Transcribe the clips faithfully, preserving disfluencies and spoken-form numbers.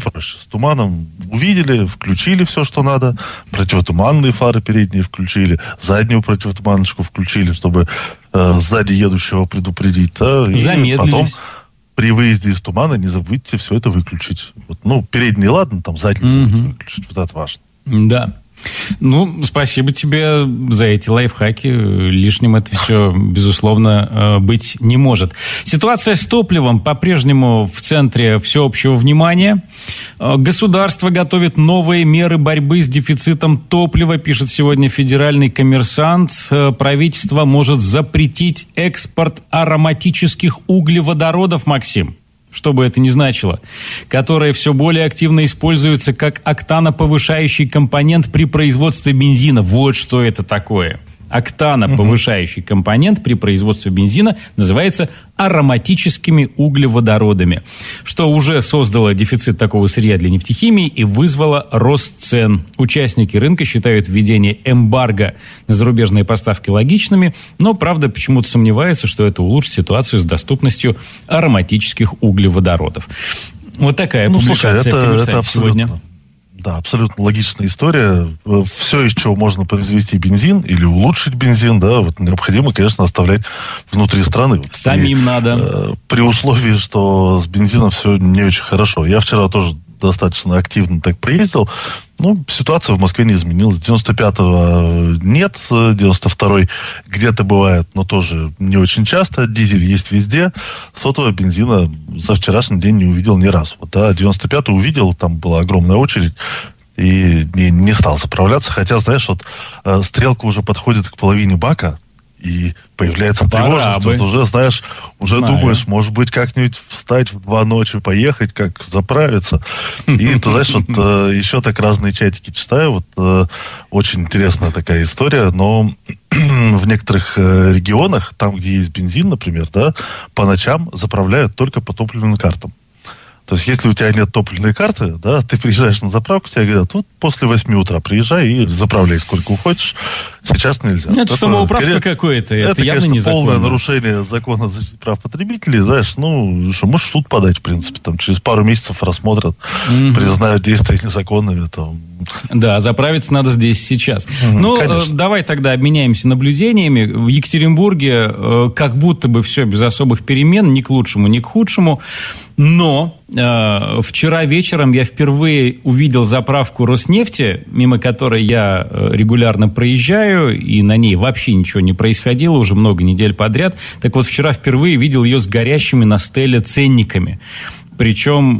проще. С туманом увидели, включили все, что надо, противотуманные фары передние включили, заднюю противотуманочку включили, чтобы э, сзади едущего предупредить. Да, и потом при выезде из тумана не забудьте все это выключить. Вот, ну, передние, ладно, там задние mm-hmm. забудьте выключить. Вот это важно. Да. Ну, спасибо тебе за эти лайфхаки. Лишним это все, безусловно, быть не может. Ситуация с топливом по-прежнему в центре всеобщего внимания. Государство готовит новые меры борьбы с дефицитом топлива, пишет сегодня федеральный коммерсант. Правительство может запретить экспорт ароматических углеводородов, Максим. Что бы это ни значило, которые все более активно используются как октаноповышающий компонент при производстве бензина. Вот что это такое. Октаноповышающий компонент при производстве бензина называется ароматическими углеводородами, что уже создало дефицит такого сырья для нефтехимии и вызвало рост цен. Участники рынка считают введение эмбарго на зарубежные поставки логичными, но, правда, почему-то сомневаются, что это улучшит ситуацию с доступностью ароматических углеводородов. Вот такая ну, публикация слушай, это, в «Коммерсанте» это абсолютно... сегодня. Да, абсолютно логичная история. Все, из чего можно произвести бензин или улучшить бензин, да, вот необходимо, конечно, оставлять внутри страны. Самим и, надо. Э, при условии, что с бензином все не очень хорошо. Я вчера тоже достаточно активно так поездил. Ну, ситуация в Москве не изменилась. девяносто пятого нет, девяносто второй где-то бывает, но тоже не очень часто. Дизель есть везде. Сотого бензина за вчерашний день не увидел ни разу. Вот, да, девяносто пятый увидел, там была огромная очередь, и не, не стал заправляться. Хотя, знаешь, вот э, стрелка уже подходит к половине бака, и появляется тревожность. Вот уже, знаешь, уже Знаю. думаешь, может быть, как-нибудь встать в два ночи, поехать, как заправиться. И ты знаешь, вот э, еще так разные чатики читаю. Вот э, очень интересная такая история, но в некоторых э, регионах, там, где есть бензин, например, да, по ночам заправляют только по топливным картам. То есть, если у тебя нет топливной карты, да, ты приезжаешь на заправку, тебе говорят, вот после восьми утра приезжай и заправляй сколько хочешь. Сейчас нельзя. Это, это самоуправство конечно, какое-то. Это, это явно конечно, полное незаконно. нарушение закона о защите прав потребителей. Знаешь, ну, что, можешь в суд подать, в принципе. Там через пару месяцев рассмотрят, mm-hmm. признают действия незаконными. Там. Да, заправиться надо здесь сейчас. Mm-hmm, ну, конечно. Давай тогда обменяемся наблюдениями. В Екатеринбурге э, как будто бы все без особых перемен, ни к лучшему, ни к худшему. Но э, вчера вечером я впервые увидел заправку Роснефти, мимо которой я регулярно проезжаю, и на ней вообще ничего не происходило уже много недель подряд. Так вот, вчера впервые видел ее с горящими на стеле ценниками. Причем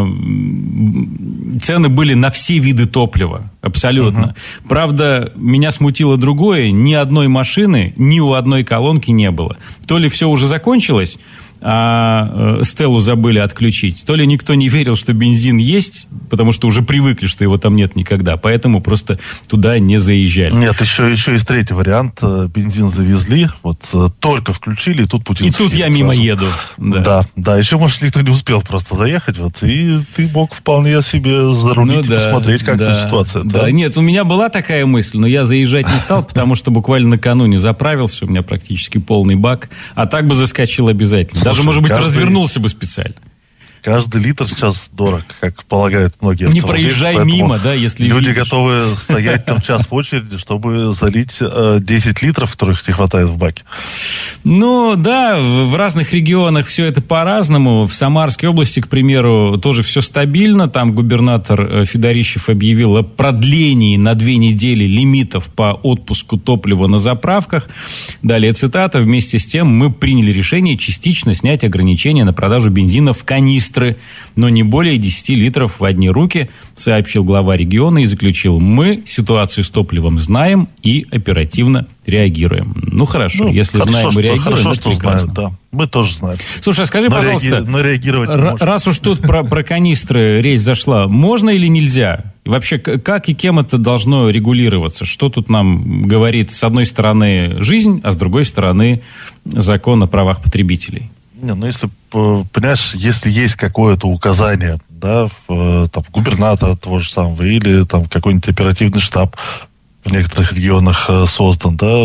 э, цены были на все виды топлива, абсолютно. Uh-huh. Правда, меня смутило другое. Ни одной машины, ни у одной колонки не было. То ли все уже закончилось, а Стеллу забыли отключить, то ли никто не верил, что бензин есть, потому что уже привыкли, что его там нет никогда, поэтому просто туда не заезжали. Нет, еще, еще есть третий вариант. Бензин завезли, вот только включили, и тут Путин... И тут я мимо сразу. еду. Да. да, да, еще, может, никто не успел просто заехать, вот, и ты мог вполне себе зарулить ну, и да, посмотреть, как да, там ситуация. Да. да, нет, у меня была такая мысль, но я заезжать не стал, потому что буквально накануне заправился, у меня практически полный бак, а так бы заскочил обязательно. Даже, может быть, каждый, развернулся бы специально. Каждый литр сейчас дорог, как полагают многие Не проезжай мимо, да, если люди видишь. готовы стоять там час в очереди, чтобы залить э, десять литров, которых не хватает в баке. Ну, да, в разных регионах все это по-разному. В Самарской области, к примеру, тоже все стабильно. Там губернатор Федорищев объявил о продлении на две недели лимитов по отпуску топлива на заправках. Далее цитата. Вместе с тем мы приняли решение частично снять ограничения на продажу бензина в канистры, но не более десяти литров в одни руки, сообщил глава региона и заключил: мы ситуацию с топливом знаем и оперативно реагируем. Ну, хорошо, ну, если хорошо, знаем и реагируем, хорошо, это прекрасно. Знают, да. Мы тоже знаем. Слушай, а скажи, но пожалуйста, реаги... но реагировать не р- раз уж тут про, про канистры речь зашла, можно или нельзя? И вообще, как и кем это должно регулироваться? Что тут нам говорит, с одной стороны, жизнь, а с другой стороны, закон о правах потребителей? Не, ну, если, понимаешь, если есть какое-то указание, да, в, там, губернатора того же самого, или там какой-нибудь оперативный штаб, в некоторых регионах создан, да,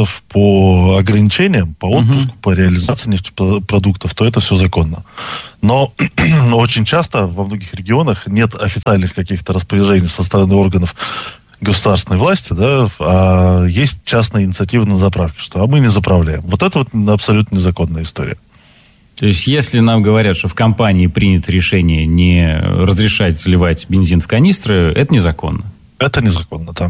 по ограничениям, по отпуску, uh-huh. по реализации нефтепродуктов, то это все законно. Но очень часто во многих регионах нет официальных каких-то распоряжений со стороны органов государственной власти, да, а есть частная инициатива на заправке, что а мы не заправляем. Вот это вот абсолютно незаконная история. То есть, если нам говорят, что в компании принято решение не разрешать заливать бензин в канистры, это незаконно? Это незаконно, да.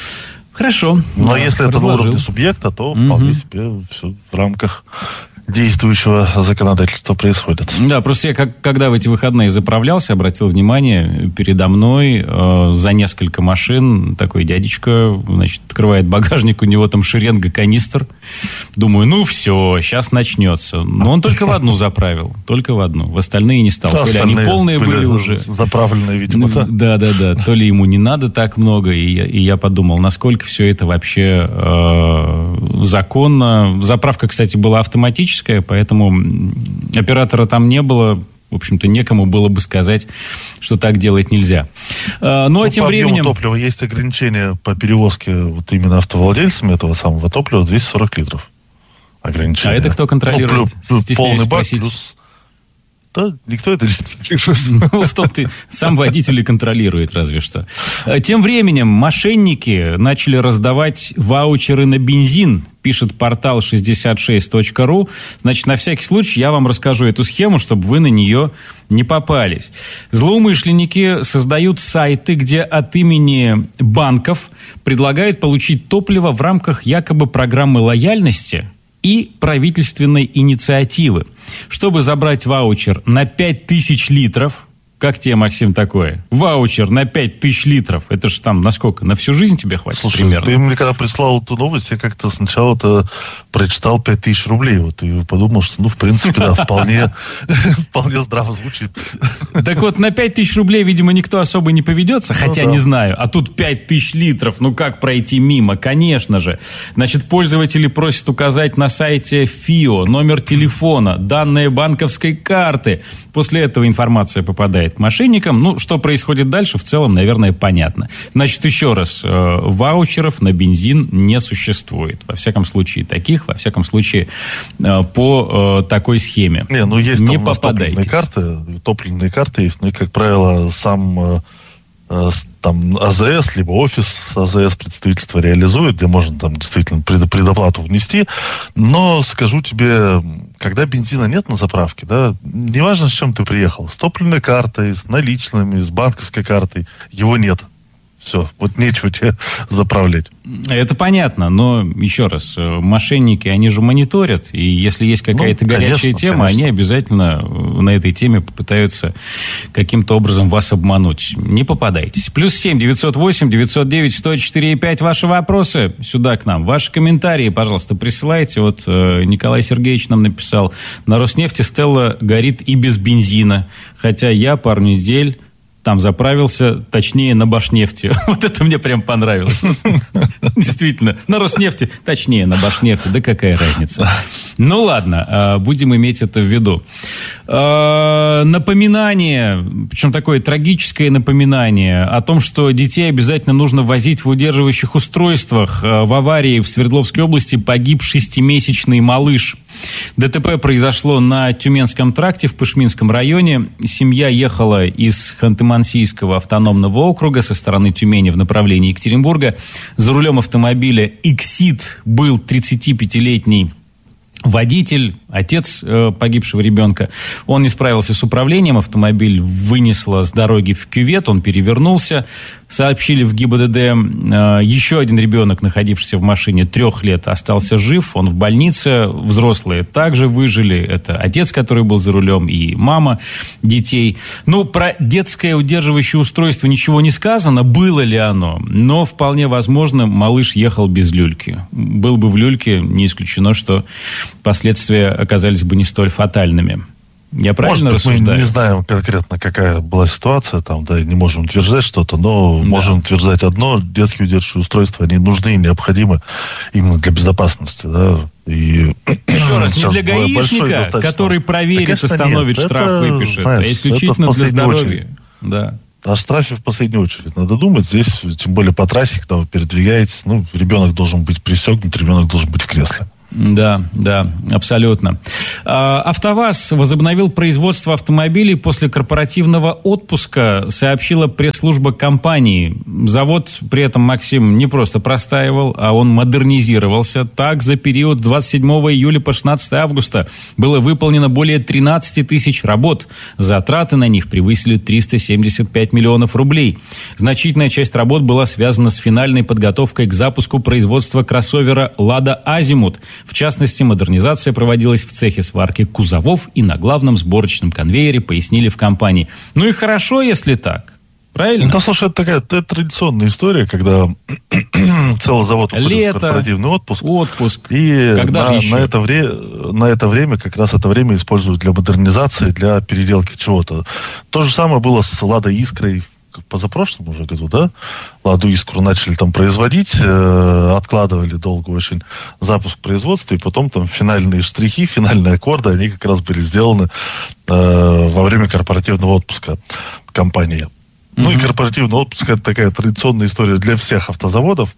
Хорошо. Но да, если это на уровне субъекта, то вполне угу. себе все в рамках действующего законодательства происходит. Да, просто я, как, когда в эти выходные заправлялся, обратил внимание, передо мной э, за несколько машин такой дядечка, значит, открывает багажник, у него там шеренга канистр. Думаю, ну все, сейчас начнется. Но он только в одну заправил, только в одну. В остальные не стал. То ли они полные были, были уже. Заправленные, видимо, да? Да, да, да. То ли ему не надо так много, и я, и я подумал, насколько все это вообще э, законно. Заправка, кстати, была автоматическая, поэтому оператора там не было. В общем-то, некому было бы сказать, что так делать нельзя. Но ну, тем по временем... объему топлива есть ограничение по перевозке вот именно автовладельцами этого самого топлива двести сорок литров. Ограничение. А это кто контролирует? Ну, плюс, полный бак плюс... Да, никто это не контролирует. Ну, в том-то сам водитель и контролирует, разве что. Тем временем мошенники начали раздавать ваучеры на бензин, пишет портал шестьдесят шесть точка ру. Значит, на всякий случай я вам расскажу эту схему, чтобы вы на нее не попались. Злоумышленники создают сайты, где от имени банков предлагают получить топливо в рамках якобы программы лояльности и правительственной инициативы. Чтобы забрать ваучер на пять тысяч литров, как тебе, Максим, такое? Ваучер на пять тысяч литров, это же там на сколько? На всю жизнь тебе хватит? Слушай, примерно? Ты мне когда прислал эту новость, я как-то сначала-то прочитал пять тысяч рублей, вот, и подумал, что, ну, в принципе, да, вполне, вполне здраво звучит. Так вот, на пять тысяч рублей, видимо, никто особо не поведется, хотя ну, да. не знаю. А тут пять тысяч литров, ну как пройти мимо? Конечно же. Значит, пользователи просят указать на сайте ФИО номер телефона, данные банковской карты. После этого информация попадает к мошенникам. Ну, что происходит дальше, в целом, наверное, понятно. Значит, еще раз, э, ваучеров на бензин не существует. Во всяком случае, таких, во всяком случае, э, по э, такой схеме. Не, ну есть не там топливные карты, топливные карты есть, ну и, как правило, сам э, э, там АЗС, либо офис АЗС представительства реализует, где можно там действительно пред, предоплату внести. Но скажу тебе, когда бензина нет на заправке, да, неважно, с чем ты приехал, с топливной картой, с наличными, с банковской картой, его нет. Все, вот нечего тебе заправлять. Это понятно, но еще раз, мошенники, они же мониторят, и если есть какая-то ну, горячая конечно, тема, конечно. Они обязательно на этой теме попытаются каким-то образом вас обмануть. Не попадайтесь. Плюс семь девятьсот восемь девятьсот девять сто четыре пять. Ваши вопросы сюда к нам. Ваши комментарии, пожалуйста, присылайте. Вот э, Николай Сергеевич нам написал: на Роснефти Стелла горит и без бензина, хотя я пару недель там заправился, точнее, на Башнефти. Вот это мне прям понравилось. Действительно, на Роснефти, точнее, на Башнефти. Да какая разница? Ну ладно, будем иметь это в виду. Напоминание, причем такое трагическое напоминание о том, что детей обязательно нужно возить в удерживающих устройствах. В аварии в Свердловской области погиб шестимесячный малыш. ДТП произошло на Тюменском тракте в Пышминском районе. Семья ехала из Ханты-Мансийского автономного округа со стороны Тюмени в направлении Екатеринбурга. За рулем автомобиля «Иксид» был тридцатипятилетний водитель, отец э, погибшего ребенка. Он не справился с управлением, автомобиль вынесло с дороги в кювет, он перевернулся. Сообщили в ГИБДД, э, еще один ребенок, находившийся в машине, трех лет, остался жив, он в больнице. Взрослые также выжили. Это отец, который был за рулем, и мама детей. Ну, про детское удерживающее устройство ничего не сказано, было ли оно, но вполне возможно, малыш ехал без люльки. Был бы в люльке, не исключено, что последствия оказались бы не столь фатальными. Я правильно Может, рассуждаю? Мы не знаем конкретно, какая была ситуация, там, да, не можем утверждать что-то, но да. можем утверждать одно: детские удерживающие устройства, они нужны и необходимы именно для безопасности, да. И еще раз, не для гаишника, который проверит, да, конечно, остановит, нет. штраф это, выпишет, знаешь, а исключительно для здоровья. Да. о штрафе в последнюю очередь надо думать. Здесь, тем более по трассе, когда вы передвигаетесь, ну, ребенок должен быть пристегнут, ребенок должен быть в кресле. Да, да, абсолютно. АвтоВАЗ возобновил производство автомобилей после корпоративного отпуска, сообщила пресс-служба компании. Завод при этом, Максим, не просто простаивал, а он модернизировался. Так, за период с двадцать седьмого июля по шестнадцатое августа было выполнено более тринадцать тысяч работ. Затраты на них превысили триста семьдесят пять миллионов рублей. Значительная часть работ была связана с финальной подготовкой к запуску производства кроссовера «Лада Азимут». В частности, модернизация проводилась в цехе сварки кузовов и на главном сборочном конвейере, пояснили в компании. Ну и хорошо, если так. Правильно? Ну, да, слушай, это такая это традиционная история, когда целый завод уходит Лето, в корпоративный отпуск. Отпуск. И Когда на, же еще? на, это вре, на это время, как раз это время используют для модернизации, для переделки чего-то. То же самое было с «Ладой Искрой» позапрошлом уже году, да? «Ладу Искру» начали там производить, э, откладывали долго очень запуск производства, и потом там финальные штрихи, финальные аккорды, они как раз были сделаны э, во время корпоративного отпуска компании. Mm-hmm. Ну и корпоративный отпуск — это такая традиционная история для всех автозаводов,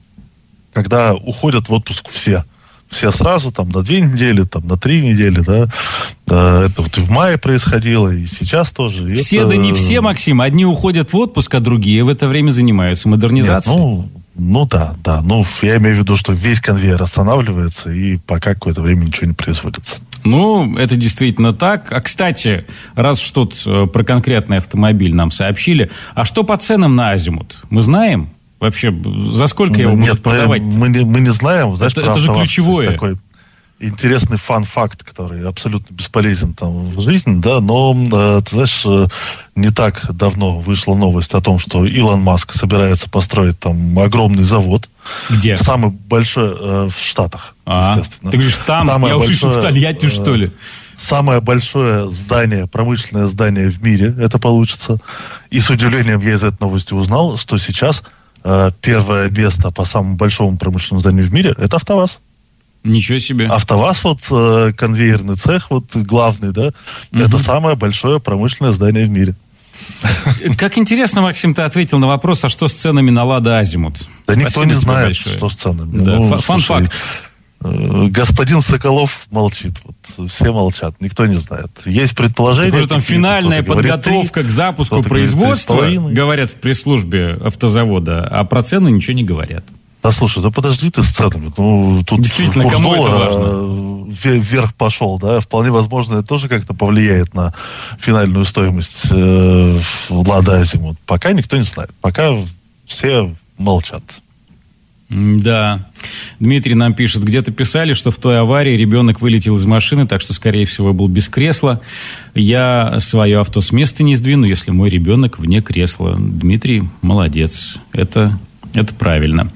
когда уходят в отпуск все. Все сразу, там, на две недели, там, на три недели, да. Это вот и в мае происходило, и сейчас тоже. И все, это... да не все, Максим. Одни уходят в отпуск, а другие в это время занимаются модернизацией. Нет, ну, ну да, да. Ну, я имею в виду, что весь конвейер останавливается, и пока какое-то время ничего не производится. Ну, это действительно так. А, кстати, раз уж тут про конкретный автомобиль нам сообщили, а что по ценам на Азимут? Мы знаем? Вообще, за сколько его Нет, будут продавать? Мы, мы, мы не знаем. Знаешь, это это же ключевое. Такой интересный фан-факт, который абсолютно бесполезен там в жизни, да, но, ты знаешь, не так давно вышла новость о том, что Илон Маск собирается построить там огромный завод. Где? Самый большой э, в Штатах, а, естественно. Ты говоришь, там? Самое Я большое, услышал в Тольятти, что ли? Самое большое здание, промышленное здание в мире, это получится. И с удивлением я из этой новости узнал, что сейчас первое место по самому большому промышленному зданию в мире — это АвтоВАЗ. Ничего себе. АвтоВАЗ, вот конвейерный цех, вот главный, да, угу. Это самое большое промышленное здание в мире. Как интересно, Максим, ты ответил на вопрос, а что с ценами на «Лада Азимут»? Да Спасибо, никто не знает, большое. Что с ценами. Да, ну, фан-факт. Господин Соколов молчит. Вот, все молчат, никто не знает. Есть предположение. Так уже там финальная подготовка три, к запуску производства, говорят в пресс-службе автозавода, а про цены ничего не говорят. Да слушай, да подожди ты с ценами. Ну, тут действительно, кому это важно? Вверх пошел, да. Вполне возможно, это тоже как-то повлияет на финальную стоимость э, «Лада Азимут». Пока никто не знает. Пока все молчат. Да. Дмитрий нам пишет, где-то писали, что в той аварии ребенок вылетел из машины, так что, скорее всего, был без кресла. Я свое авто с места не сдвину, если мой ребенок вне кресла. Дмитрий, молодец. Это, это правильно.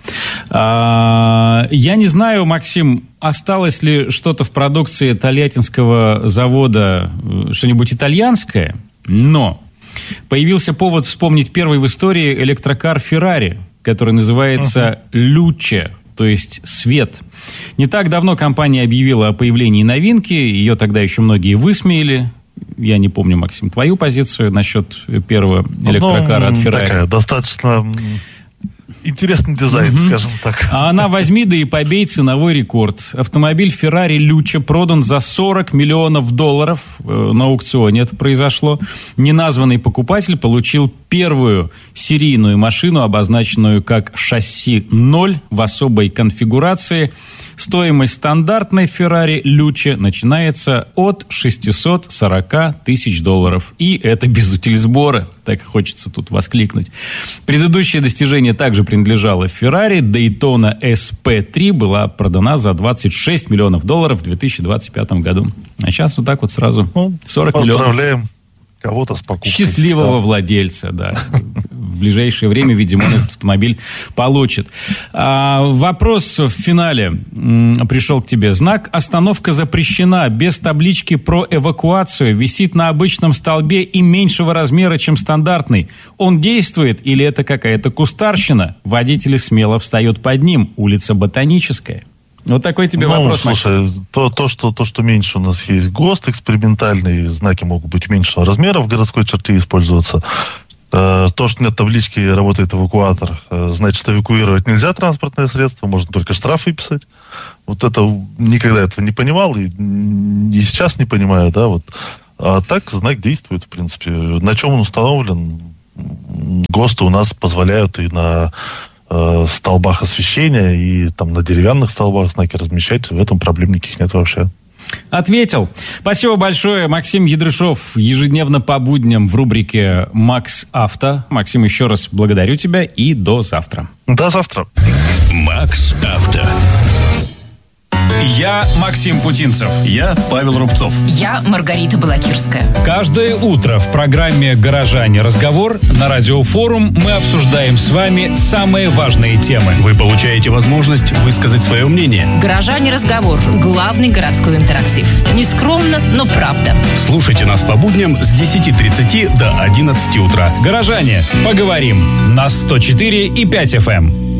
А, я не знаю, Максим, осталось ли что-то в продукции тольяттинского завода, что-нибудь итальянское, но появился повод вспомнить первый в истории электрокар «Феррари», который называется «Люче», то есть «свет». Не так давно компания объявила о появлении новинки, ее тогда еще многие высмеяли. Я не помню, Максим, твою позицию насчет первого электрокара ну, от «Феррари». Такая достаточно интересный дизайн, mm-hmm. скажем так. А она возьми, да и побей ценовой рекорд. Автомобиль Ferrari Luce продан за сорок миллионов долларов. На аукционе это произошло. Неназванный покупатель получил первую серийную машину, обозначенную как шасси ноль в особой конфигурации. Стоимость стандартной Ferrari Luce начинается от шестьсот сорок тысяч долларов. И это без утильсбора. Так хочется тут воскликнуть. Предыдущее достижение также принадлежало Ferrari. Daytona эс пи три была продана за двадцать шесть миллионов долларов в две тысячи двадцать пятом году. А сейчас вот так вот сразу сорок миллионов. Поздравляем кого-то с покупкой. Счастливого да. владельца, да. В ближайшее время, видимо, он этот автомобиль получит. А, вопрос в финале м, пришел к тебе. Знак «Остановка запрещена» без таблички про эвакуацию висит на обычном столбе и меньшего размера, чем стандартный. Он действует или это какая-то кустарщина? Водители смело встают под ним. Улица Ботаническая. Вот такой тебе ну, вопрос, слушай, то, то, что, то, что меньше у нас есть ГОСТ экспериментальные, знаки могут быть меньшего размера в городской черте использоваться. То, что нет таблички и работает эвакуатор, значит, эвакуировать нельзя транспортное средство, можно только штраф выписать. Вот это никогда этого не понимал и, и сейчас не понимаю, да, вот. А так знак действует, в принципе. На чем он установлен? ГОСТы у нас позволяют и на э, столбах освещения, и там на деревянных столбах знаки размещать. В этом проблем никаких нет вообще. Ответил. Спасибо большое. Максим Ядрышов ежедневно по будням в рубрике «Макс Авто». Максим, еще раз благодарю тебя и до завтра. До завтра. Макс Авто. Я Максим Путинцев. Я Павел Рубцов. Я Маргарита Балакирская. Каждое утро в программе «Горожане. Разговор» на Радиофорум мы обсуждаем с вами самые важные темы. Вы получаете возможность высказать свое мнение. «Горожане. Разговор» – главный городской интерактив. Нескромно, но правда. Слушайте нас по будням с десяти тридцати до одиннадцати утра. «Горожане. Поговорим» на сто четыре и пять эф эм.